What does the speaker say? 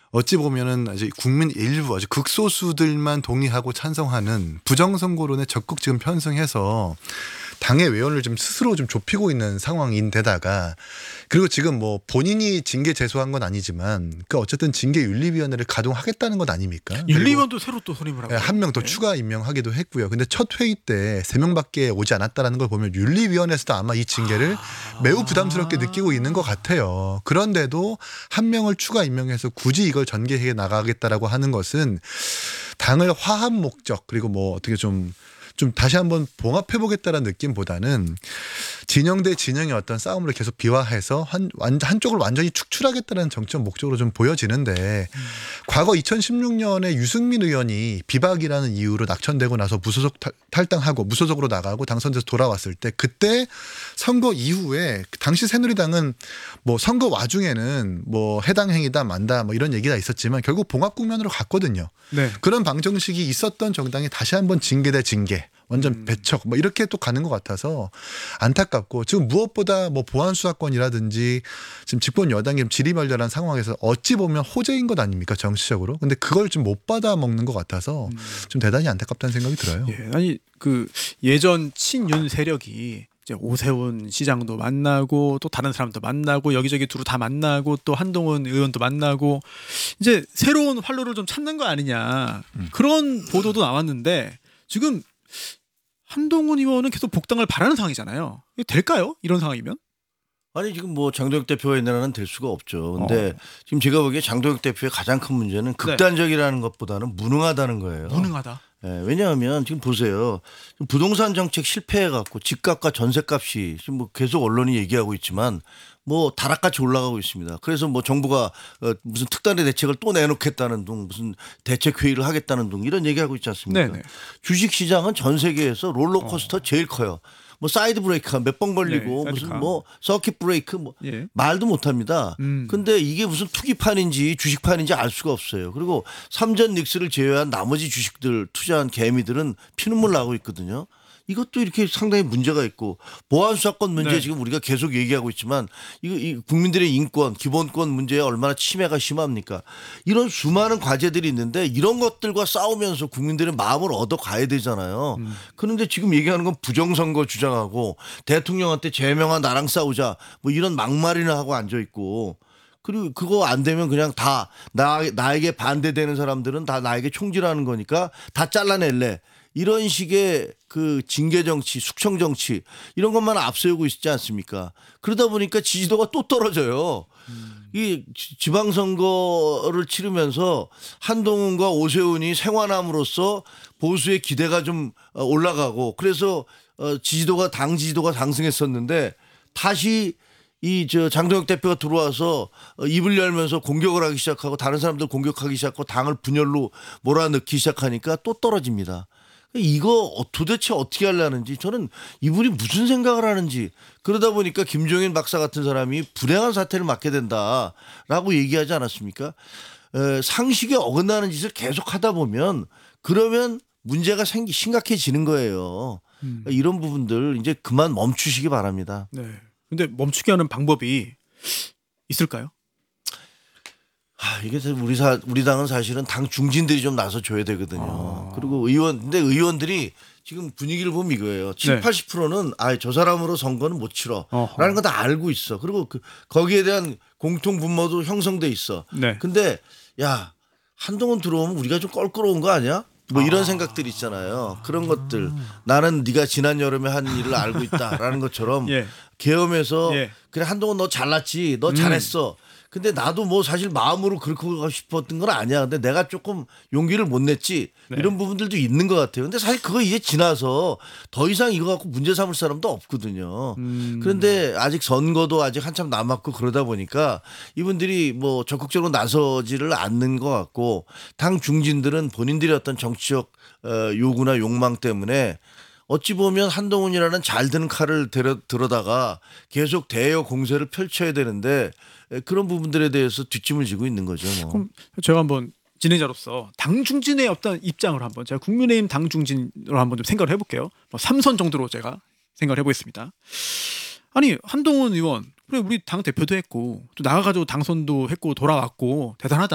어찌 보면은 아주 국민 일부 아주 극소수들만 동의하고 찬성하는 부정선거론에 적극 지금 편승해서 당의 외연을 좀 스스로 좀 좁히고 있는 상황인데다가 그리고 지금 뭐 본인이 징계 제소한 건 아니지만 그 어쨌든 징계윤리위원회를 가동하겠다는 것 아닙니까? 윤리위원도 새로 또 선임을 하고 한 명 더 추가 임명하기도 했고요. 근데 첫 회의 때 3명밖에 오지 않았다라는 걸 보면 윤리위원회에서도 아마 이 징계를 매우 부담스럽게 느끼고 있는 것 같아요. 그런데도 한 명을 추가 임명해서 굳이 이걸 전개해 나가겠다라고 하는 것은 당을 화합 목적 그리고 뭐 어떻게 좀 다시 한번 봉합해보겠다는 느낌보다는 진영 대 진영의 어떤 싸움을 계속 비화해서 한쪽을 완전히 축출하겠다는 정책 목적으로 좀 보여지는데 과거 2016년에 유승민 의원이 비박이라는 이유로 낙천되고 나서 무소속 탈당하고 무소속으로 나가고 당선돼서 돌아왔을 때 그때 선거 이후에 당시 새누리당은 뭐 선거 와중에는 뭐 해당 행위다 만다 뭐 이런 얘기가 있었지만 결국 봉합 국면으로 갔거든요. 네. 그런 방정식이 있었던 정당이 다시 한번 징계 대 징계 완전 배척 뭐 이렇게 또 가는 것 같아서 안타깝고 지금 무엇보다 뭐 보안 수사권이라든지 지금 집권 여당이 지리멸렬한 상황에서 어찌 보면 호재인 것 아닙니까 정치적으로. 근데 그걸 좀 못 받아 먹는 것 같아서 좀 대단히 안타깝다는 생각이 들어요. 예, 아니 그 예전 친윤 세력이 이제 오세훈 시장도 만나고 또 다른 사람도 만나고 여기저기 두루 다 만나고 또 한동훈 의원도 만나고 이제 새로운 활로를 좀 찾는 거 아니냐 그런 보도도 나왔는데 지금 한동훈 의원은 계속 복당을 바라는 상황이잖아요. 이게 될까요? 이런 상황이면? 아니 지금 뭐 장동혁 대표가 있는 한은 될 수가 없죠. 근데 지금 제가 보기에 장동혁 대표의 가장 큰 문제는 극단적이라는 것보다는 무능하다는 거예요. 무능하다. 네, 왜냐하면 지금 보세요. 지금 부동산 정책 실패해갖고 집값과 전셋값이 지금 뭐 계속 언론이 얘기하고 있지만 뭐 다락같이 올라가고 있습니다. 그래서 뭐 정부가 무슨 특단의 대책을 또 내놓겠다는 둥 무슨 대책 회의를 하겠다는 둥 이런 얘기하고 있지 않습니까? 네네. 주식시장은 전 세계에서 롤러코스터 제일 커요. 뭐 사이드 브레이크가 몇 번 걸리고 네, 무슨 뭐 서킷 브레이크 뭐 예. 말도 못합니다. 근데 이게 무슨 투기판인지 주식판인지 알 수가 없어요. 그리고 삼전 닉스를 제외한 나머지 주식들 투자한 개미들은 피눈물 나고 있거든요. 이것도 이렇게 상당히 문제가 있고 보안 수사권 문제 네. 지금 우리가 계속 얘기하고 있지만 이 국민들의 인권 기본권 문제에 얼마나 침해가 심합니까? 이런 수많은 과제들이 있는데 이런 것들과 싸우면서 국민들의 마음을 얻어가야 되잖아요. 그런데 지금 얘기하는 건 부정선거 주장하고 대통령한테 제명한 나랑 싸우자 뭐 이런 막말이나 하고 앉아 있고 그리고 그거 안 되면 그냥 다 나에게 반대되는 사람들은 다 나에게 총질하는 거니까 다 잘라낼래. 이런 식의 그 징계 정치, 숙청 정치 이런 것만 앞세우고 있지 않습니까? 그러다 보니까 지지도가 또 떨어져요. 이 지방선거를 치르면서 한동훈과 오세훈이 생활함으로써 보수의 기대가 좀 올라가고 그래서 지지도가 당 지지도가 상승했었는데 다시 장동혁 대표가 들어와서 입을 열면서 공격을 하기 시작하고 다른 사람들 공격하기 시작하고 당을 분열로 몰아넣기 시작하니까 또 떨어집니다. 이거 도대체 어떻게 하려는지 저는 이분이 무슨 생각을 하는지 그러다 보니까 김종인 박사 같은 사람이 불행한 사태를 맞게 된다라고 얘기하지 않았습니까? 상식에 어긋나는 짓을 계속 하다 보면 그러면 문제가 심각해지는 거예요. 이런 부분들 이제 그만 멈추시기 바랍니다. 네. 근데 멈추게 하는 방법이 있을까요? 이게 우리 당은 사실은 당 중진들이 좀 나서 줘야 되거든요. 그리고 근데 의원들이 지금 분위기를 보면 이거예요. 70, 80%는 저 사람으로 선거는 못 치러라는 거 다 알고 있어. 그리고 거기에 대한 공통 분모도 형성돼 있어. 네. 근데 야 한동훈 들어오면 우리가 좀 껄끄러운 거 아니야? 뭐 이런 생각들이 있잖아요. 그런 것들 나는 네가 지난 여름에 한 일을 알고 있다라는 것처럼 예. 계엄에서 예. 그래 한동훈 너 잘났지 너 잘했어. 근데 나도 뭐 사실 마음으로 그렇게 하고 싶었던 건 아니야. 근데 내가 조금 용기를 못 냈지. 네. 이런 부분들도 있는 것 같아요. 근데 사실 그거 이제 지나서 더 이상 이거 갖고 문제 삼을 사람도 없거든요. 그런데 아직 선거도 아직 한참 남았고 그러다 보니까 이분들이 뭐 적극적으로 나서지를 않는 것 같고 당 중진들은 본인들의 어떤 정치적 요구나 욕망 때문에 어찌 보면 한동훈이라는 잘 드는 칼을 들어다가 계속 대여 공세를 펼쳐야 되는데 그런 부분들에 대해서 뒷짐을 지고 있는 거죠. 뭐. 그럼 제가 한번 진행자로서 당 중진의 어떤 입장을 한번 제가 국민의힘 당 중진으로 한번 좀 생각을 해볼게요. 뭐 3선 정도로 제가 생각을 해보겠습니다. 아니 한동훈 의원 그래 우리 당 대표도 했고 또 나가가지고 당선도 했고 돌아왔고 대단하다.